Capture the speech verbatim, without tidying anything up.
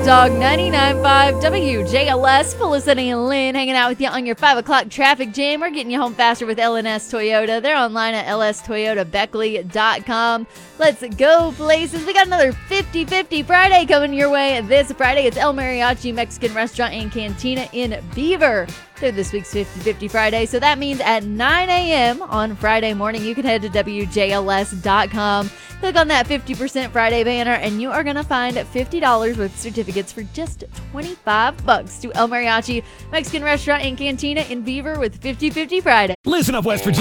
Dog ninety-nine point five W J L S. Felicity and Lynn hanging out with you on your five o'clock traffic jam. We're getting you home faster with L and S Toyota. They're online at L S Toyota Beckley dot com. Let's go places. We got another fifty fifty Friday coming your way this Friday. It's El Mariachi Mexican Restaurant and Cantina in Beaver. They're this week's fifty fifty Friday, so that means at nine a.m. on Friday morning, you can head to W J L S dot com. Click on that fifty percent Friday banner, and you are going to find fifty dollars worth of certificates for just twenty-five bucks to El Mariachi Mexican Restaurant and Cantina in Beaver with fifty fifty Friday. Listen up, West Virginia.